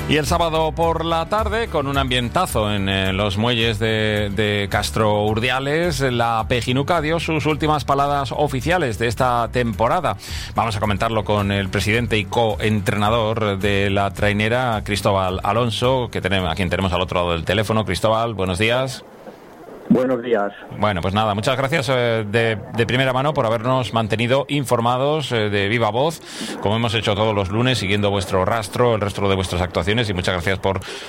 Y el sábado por la tarde, con un ambientazo en los muelles de Castro Urdiales, la Pejinuca dio sus últimas palabras oficiales de esta temporada. Vamos a comentarlo con el presidente y coentrenador de la trainera, Cristóbal Alonso, a quien tenemos al otro lado del teléfono. Cristóbal, buenos días. Buenos días. Bueno, pues nada, muchas gracias de primera mano por habernos mantenido informados de viva voz, como hemos hecho todos los lunes, siguiendo vuestro rastro, el rastro de vuestras actuaciones, y muchas gracias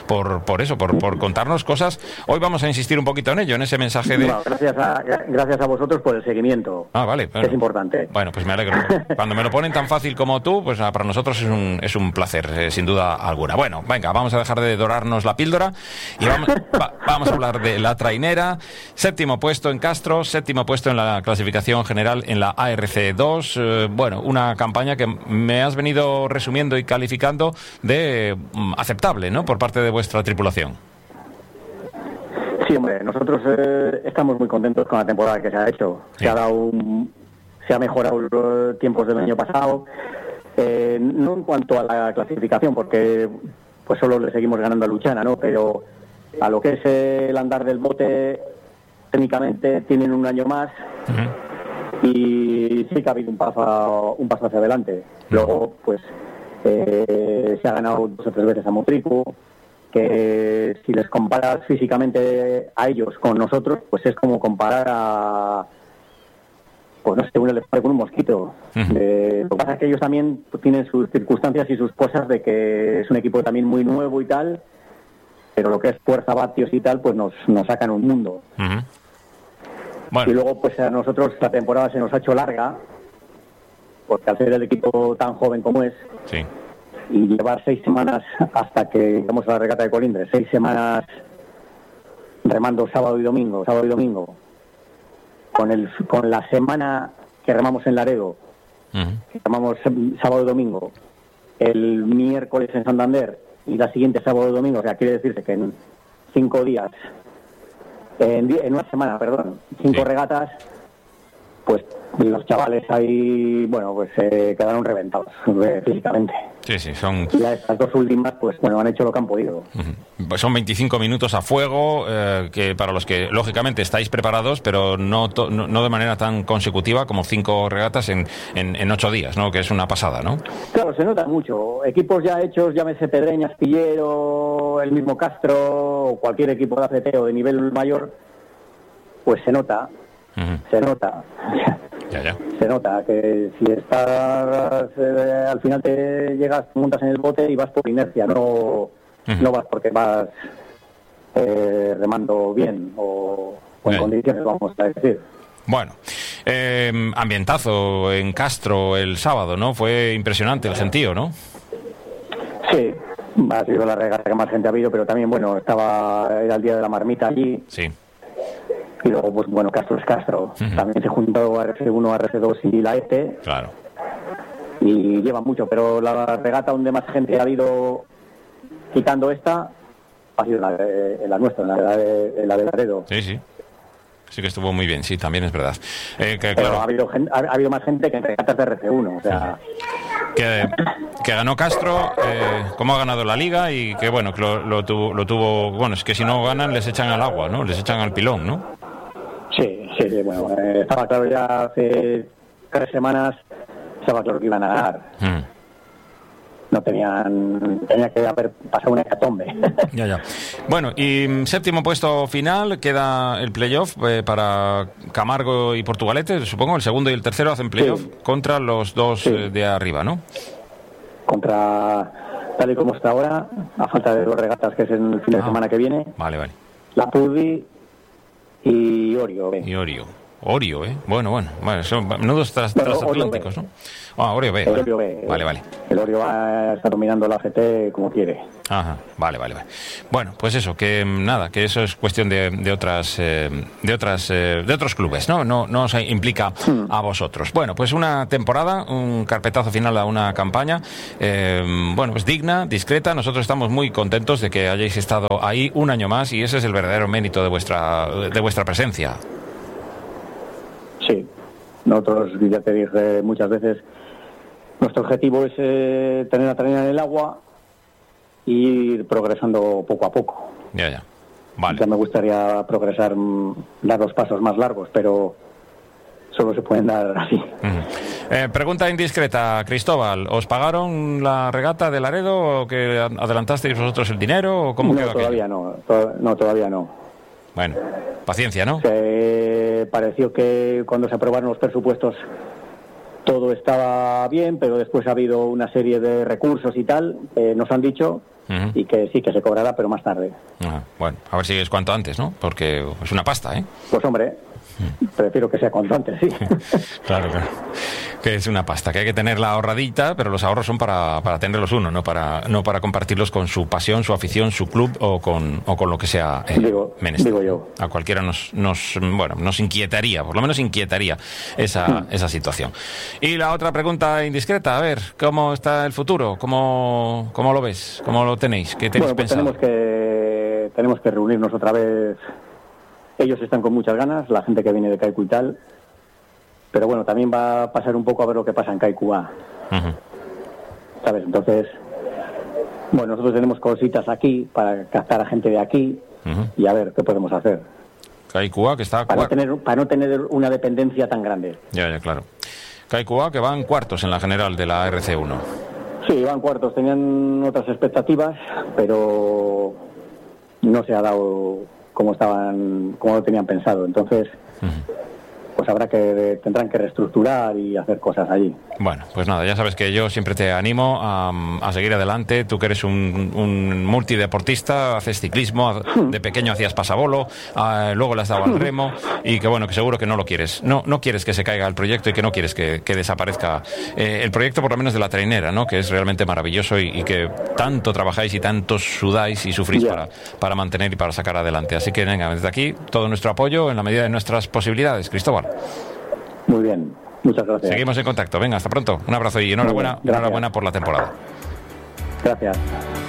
por contarnos cosas. Hoy vamos a insistir un poquito en ello, en ese mensaje de... No, gracias a vosotros por el seguimiento. Ah, vale. Bueno, es importante. Bueno, pues me alegro. Cuando me lo ponen tan fácil como tú, pues para nosotros es un placer, sin duda alguna. Bueno, venga, vamos a dejar de dorarnos la píldora y vamos a hablar de la trainera. 7º puesto en Castro, 7º puesto en la clasificación general en la ARC2. Bueno, una campaña que me has venido resumiendo y calificando de aceptable, ¿no?, por parte de vuestra tripulación. Sí, hombre, nosotros estamos muy contentos con la temporada que se ha hecho. Sí. Se ha mejorado los tiempos del año pasado, no en cuanto a la clasificación, porque pues solo le seguimos ganando a Luchana, ¿no? Pero a lo que es el andar del bote, técnicamente tienen un año más. Uh-huh. Y sí que ha habido un paso hacia adelante. Luego, pues, se ha ganado 2 o 3 veces a Motrico, que si les comparas físicamente a ellos con nosotros, pues es como comparar a, pues no sé, uno les pone con un mosquito. Uh-huh. Lo que pasa es que ellos también tienen sus circunstancias y sus cosas de que es un equipo también muy nuevo y tal, pero lo que es fuerza, vatios y tal, pues nos sacan un mundo. Uh-huh. Bueno. Y luego, pues a nosotros la temporada se nos ha hecho larga, porque al ser el equipo tan joven como es, sí, y llevar 6 semanas hasta que llegamos a la regata de Colindres, 6 semanas remando sábado y domingo, con la semana que remamos en Laredo, uh-huh, que remamos sábado y domingo, el miércoles en Santander y la siguiente sábado y domingo, o sea, quiere decirse que en 5 días, en una semana, 5 sí, regatas, pues los chavales ahí, bueno, pues quedaron reventados físicamente. Sí, son... Y estas 2 últimas, pues bueno, han hecho lo que han podido. Uh-huh. Pues son 25 minutos a fuego, que para los que lógicamente estáis preparados, pero no de manera tan consecutiva como 5 regatas en 8 días, ¿no? Que es una pasada, ¿no? Claro, se nota mucho. Equipos ya hechos, llámese Pedreña, Astillero, el mismo Castro, o cualquier equipo de ACT o de nivel mayor, pues se nota. Uh-huh. Se nota. Ya. Se nota que si estás al final te llegas, montas en el bote y vas por inercia, no, uh-huh, no vas porque vas remando bien o en condiciones, vamos a decir. Bueno, ambientazo en Castro el sábado, ¿no? Fue impresionante el gentío, ¿no? Sí, ha sido la regata que más gente ha habido, pero también, bueno, era el día de la marmita allí. Sí. Y luego, pues bueno, Castro es Castro. Uh-huh. También se juntó RC1, RC2 y la ETE. Claro. Y lleva mucho, pero la regata donde más gente ha habido, quitando esta, ha sido la nuestra, la de Laredo. Sí. Sí que estuvo muy bien, sí, también es verdad. Pero claro, ha habido más gente que en regatas de RC1, o sea... Que ganó Castro, cómo ha ganado la Liga y que, bueno, que lo tuvo... Bueno, es que si no ganan les echan al agua, ¿no? Les echan al pilón, ¿no? Sí, bueno, estaba claro ya hace 3 semanas, estaba claro que iban a ganar. No tenía que haber pasado una hecatombe. Ya. Bueno, y 7º puesto final, queda el playoff para Camargo y Portugalete, supongo, el segundo y el tercero hacen playoff, sí, contra los 2 de arriba, ¿no? Contra, tal y como está ahora, a falta de 2 regatas, que es en el fin de semana que viene. Vale. La Pudi y Orio. Orio, ¿eh? Bueno, son menudos transatlánticos, ¿no? Orio B. El Orio B. Vale. El Orio está dominando la GT como quiere. Ajá, vale. Bueno, pues eso, que nada, que eso es cuestión de otros clubes, ¿no? No os implica a vosotros. Bueno, pues una temporada, un carpetazo final a una campaña, bueno, pues digna, discreta. Nosotros estamos muy contentos de que hayáis estado ahí un año más y ese es el verdadero mérito de vuestra presencia. Sí, nosotros, ya te dije muchas veces, nuestro objetivo es tener la trainera en el agua y ir progresando poco a poco. Ya. Vale. Ya me gustaría progresar, dar los pasos más largos, pero solo se pueden dar así. Pregunta indiscreta, Cristóbal, ¿os pagaron la regata de Laredo o que adelantasteis vosotros el dinero o cómo quedó aquello? Todavía no. Bueno, paciencia, ¿no? Pareció que cuando se aprobaron los presupuestos todo estaba bien, pero después ha habido una serie de recursos y tal, nos han dicho, y que sí, que se cobrará, pero más tarde. Bueno, a ver si es cuanto antes, ¿no? Porque es una pasta, ¿eh? Pues hombre, prefiero que sea cuanto antes, sí. Claro. Que es una pasta, que hay que tenerla ahorradita, pero los ahorros son para tenerlos uno, no para compartirlos con su pasión, su afición, su club o con lo que sea menester. Digo yo. A cualquiera nos inquietaría, por lo menos inquietaría esa situación. Y la otra pregunta indiscreta, a ver, ¿cómo está el futuro? ¿Cómo lo ves? ¿Cómo lo tenéis? ¿Qué tenéis pensado? Tenemos que reunirnos otra vez. Ellos están con muchas ganas, la gente que viene de Kaiku y tal. Pero bueno, también va a pasar un poco a ver lo que pasa en Kaiku A. ¿Sabes? Entonces, bueno, nosotros tenemos cositas aquí para captar a gente de aquí y a ver qué podemos hacer. Kaiku A, que está... Para no tener una dependencia tan grande. Ya, claro. Kaiku A, que van cuartos en la general de la RC1. Sí, van cuartos. Tenían otras expectativas, pero no se ha dado como lo tenían pensado. Entonces... pues tendrán que reestructurar y hacer cosas allí. Bueno, pues nada, ya sabes que yo siempre te animo a seguir adelante. Tú que eres un multideportista, haces ciclismo, de pequeño hacías pasabolo, luego le has dado al remo y que bueno, que seguro que no lo quieres. No quieres que se caiga el proyecto y que no quieres que desaparezca el proyecto, por lo menos de la trainera, ¿no? Que es realmente maravilloso y que tanto trabajáis y tanto sudáis y sufrís para mantener y para sacar adelante. Así que venga, desde aquí todo nuestro apoyo en la medida de nuestras posibilidades, Cristóbal. Muy bien, muchas gracias. Seguimos en contacto. Venga, hasta pronto. Un abrazo y enhorabuena por la temporada. Gracias.